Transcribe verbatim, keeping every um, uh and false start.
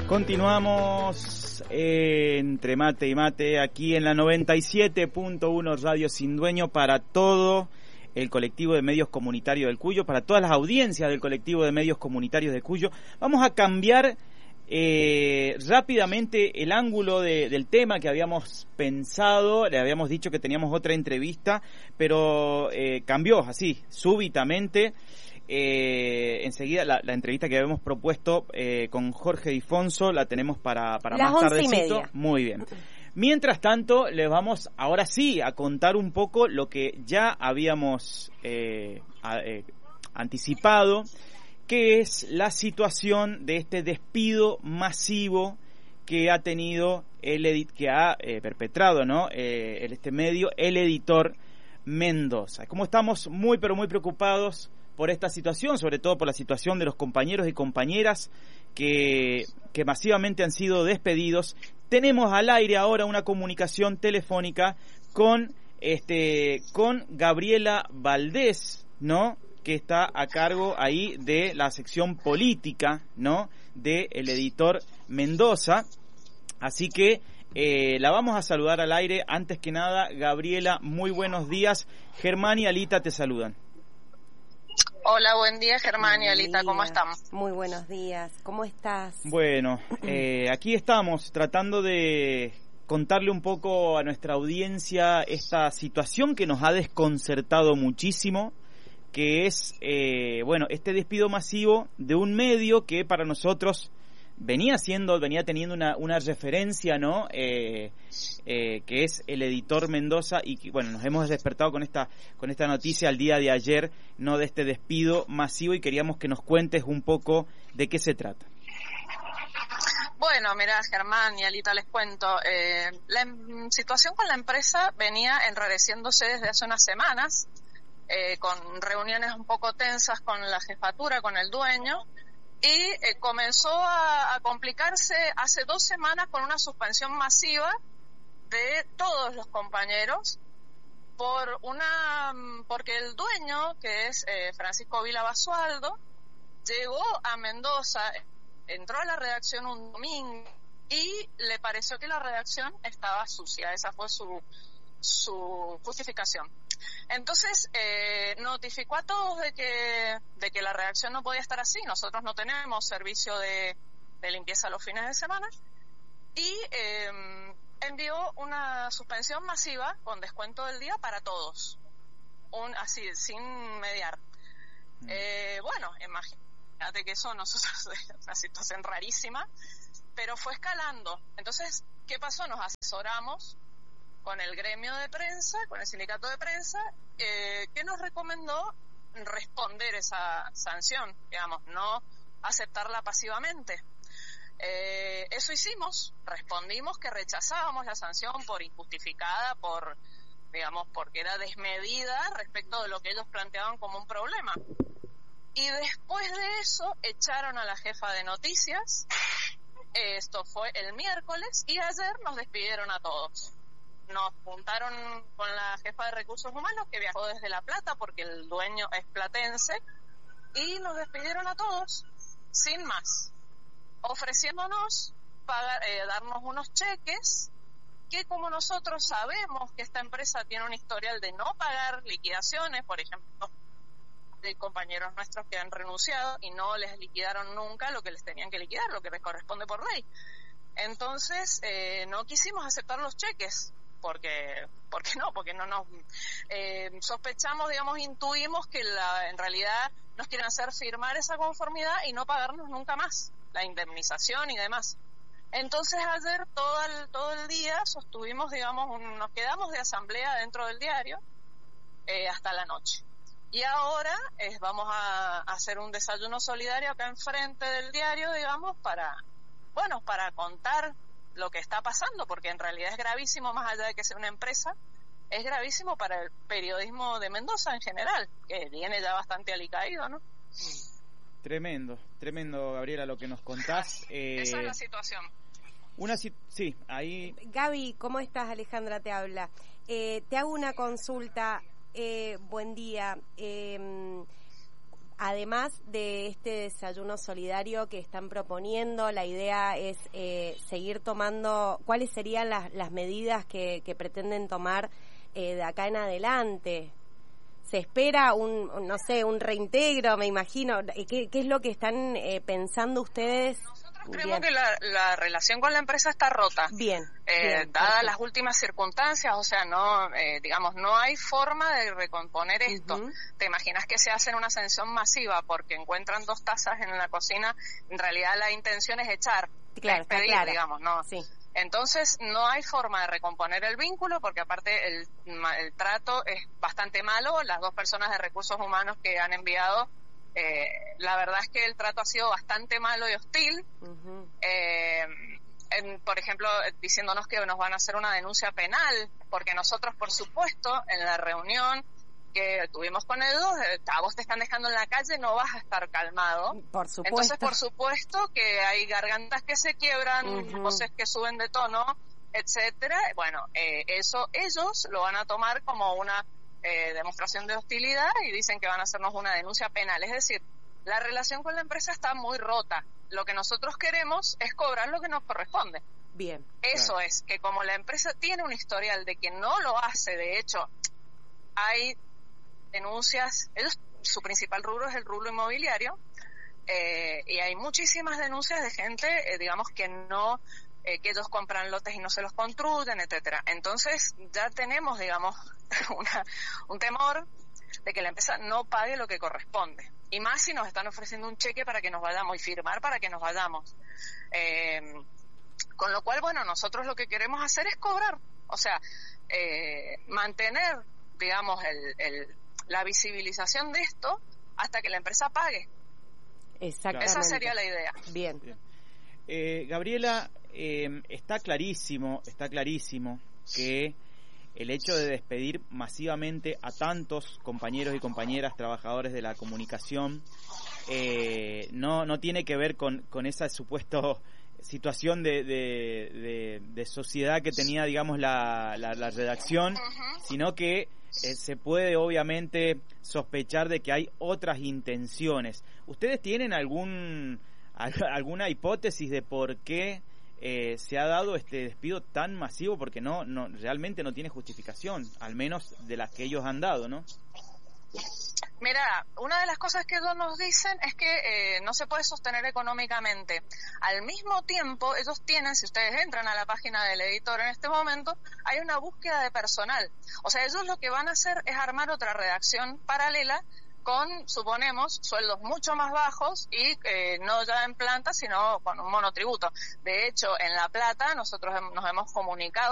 Continuamos eh, entre mate y mate aquí en la noventa y siete punto uno Radio Sin Dueño para todo el colectivo de medios comunitarios del Cuyo, para todas las audiencias del colectivo de medios comunitarios de Cuyo. Vamos a cambiar eh, rápidamente el ángulo de, del tema que habíamos pensado. Le habíamos dicho que teníamos otra entrevista, pero eh, cambió así, súbitamente. Eh, enseguida la, la entrevista que habíamos propuesto eh, con Jorge Difonso la tenemos para, para más tardecito. Muy bien. Mientras tanto, les vamos ahora sí a contar un poco lo que ya habíamos eh, a, eh, anticipado, que es la situación de este despido masivo que ha tenido el edit que ha eh, perpetrado, ¿no? Eh, este medio, el editor Mendoza. Como estamos muy pero muy preocupados por esta situación, sobre todo por la situación de los compañeros y compañeras que, que masivamente han sido despedidos. Tenemos al aire ahora una comunicación telefónica con este con Gabriela Valdés, ¿no? Que está a cargo ahí de la sección política, ¿no? De el editor Mendoza. Así que eh, la vamos a saludar al aire. Antes que nada, Gabriela, muy buenos días. Germán y Alita te saludan. Hola, buen día, Germán y Alita, ¿cómo están? Muy buenos días, ¿cómo estás? Bueno, eh, aquí estamos tratando de contarle un poco a nuestra audiencia esta situación que nos ha desconcertado muchísimo, que es, eh, bueno, este despido masivo de un medio que para nosotros venía siendo, venía teniendo una, una referencia, ¿no? Eh, eh, que es el editor Mendoza, y que, bueno, nos hemos despertado con esta con esta noticia al día de ayer, ¿no? De este despido masivo, y queríamos que nos cuentes un poco de qué se trata. Bueno, mirá, Germán y Alita, les cuento. Eh, la em, situación con la empresa venía enrareciéndose desde hace unas semanas, eh, con reuniones un poco tensas con la jefatura, con el dueño, y eh, comenzó a, a complicarse hace dos semanas con una suspensión masiva de todos los compañeros por una porque el dueño, que es eh, Francisco Vila Basualdo, llegó a Mendoza, entró a la redacción un domingo y le pareció que la redacción estaba sucia. Esa fue su su justificación. Entonces eh, notificó a todos de que de que la redacción no podía estar así. Nosotros no tenemos servicio de, de limpieza los fines de semana, y eh, envió una suspensión masiva con descuento del día para todos, un así sin mediar. Mm. Eh, bueno, imagínate que eso nosotros es una situación rarísima, pero fue escalando. Entonces, ¿qué pasó? Nos asesoramos con el gremio de prensa, con el sindicato de prensa, eh, que nos recomendó responder esa sanción, digamos, no aceptarla pasivamente. Eh, eso hicimos, respondimos que rechazábamos la sanción por injustificada, por, digamos, porque era desmedida respecto de lo que ellos planteaban como un problema. Y después de eso echaron a la jefa de noticias. Esto fue el miércoles, y ayer nos despidieron a todos. Nos juntaron con la jefa de recursos humanos, que viajó desde La Plata porque el dueño es platense, y nos despidieron a todos sin más, ofreciéndonos pagar, eh, darnos unos cheques que, como nosotros sabemos que esta empresa tiene un historial de no pagar liquidaciones, por ejemplo, de compañeros nuestros que han renunciado y no les liquidaron nunca lo que les tenían que liquidar, lo que les corresponde por ley. Entonces eh, no quisimos aceptar los cheques, porque porque no, porque no nos eh, sospechamos, digamos, intuimos que la, en realidad nos quieren hacer firmar esa conformidad y no pagarnos nunca más la indemnización y demás. Entonces ayer todo el, todo el día sostuvimos, digamos, un, nos quedamos de asamblea dentro del diario eh, hasta la noche. Y ahora eh, vamos a, a hacer un desayuno solidario acá enfrente del diario, digamos, para, bueno, para contar lo que está pasando, porque en realidad es gravísimo, más allá de que sea una empresa, es gravísimo para el periodismo de Mendoza en general, que viene ya bastante alicaído, ¿no? Tremendo, tremendo, Gabriela, lo que nos contás. Eh, Esa es la situación. Una si- sí, ahí. Gaby, ¿cómo estás? Alejandra te habla. Eh, te hago una consulta. Eh, buen día. Eh, además de este desayuno solidario que están proponiendo, la idea es eh, seguir tomando, ¿cuáles serían las, las medidas que, que pretenden tomar eh, de acá en adelante? ¿Se espera un, no sé, un reintegro, me imagino? ¿Qué, qué es lo que están eh, pensando ustedes? Nosotros creemos que la, la relación con la empresa está rota. Bien. Eh, bien dadas perfecto. las últimas circunstancias, o sea, no, eh, digamos, no hay forma de recomponer esto. Uh-huh. Te imaginas que se hacen una sanción masiva porque encuentran dos tazas en la cocina, en realidad la intención es echar, claro, es pedir, claro. digamos, ¿no? Sí. Entonces no hay forma de recomponer el vínculo porque aparte el, el trato es bastante malo. Las dos personas de recursos humanos que han enviado, eh, la verdad es que el trato ha sido bastante malo y hostil. Uh-huh. eh, en, por ejemplo, diciéndonos que nos van a hacer una denuncia penal, porque nosotros, por supuesto, en la reunión que tuvimos con ellos, a vos te están dejando en la calle, no vas a estar calmado. Por supuesto. Entonces, por supuesto que hay gargantas que se quiebran, uh-huh. voces que suben de tono, etcétera. Bueno, eh, eso ellos lo van a tomar como una eh, demostración de hostilidad y dicen que van a hacernos una denuncia penal. Es decir, la relación con la empresa está muy rota. Lo que nosotros queremos es cobrar lo que nos corresponde. Bien. Eso claro. Es, que como la empresa tiene un historial de que no lo hace, de hecho, hay denuncias, ellos, su principal rubro es el rubro inmobiliario, eh, y hay muchísimas denuncias de gente, eh, digamos, que no, eh, que ellos compran lotes y no se los construyen, etcétera. Entonces, ya tenemos, digamos, una, un temor de que la empresa no pague lo que corresponde. Y más si nos están ofreciendo un cheque para que nos vayamos y firmar para que nos vayamos. Eh, con lo cual, bueno, nosotros lo que queremos hacer es cobrar, o sea, eh, mantener, digamos, el, el la visibilización de esto hasta que la empresa pague. Exactamente. Esa sería la idea. Bien. Bien. Eh, Gabriela, eh, está clarísimo, está clarísimo que el hecho de despedir masivamente a tantos compañeros y compañeras trabajadores de la comunicación eh, no no tiene que ver con, con esa supuesta situación de, de, de, de sociedad que tenía, digamos, la, la, la redacción, uh-huh. sino que Eh, se puede obviamente sospechar de que hay otras intenciones. ¿Ustedes tienen algún alguna hipótesis de por qué eh, se ha dado este despido tan masivo? Porque no no realmente no tiene justificación, al menos de las que ellos han dado, ¿no? Mira, una de las cosas que ellos nos dicen es que eh, no se puede sostener económicamente. Al mismo tiempo, ellos tienen, si ustedes entran a la página del editor en este momento, hay una búsqueda de personal. O sea, ellos lo que van a hacer es armar otra redacción paralela con, suponemos, sueldos mucho más bajos y eh, no ya en planta, sino con un monotributo. De hecho, en La Plata nosotros nos hemos comunicado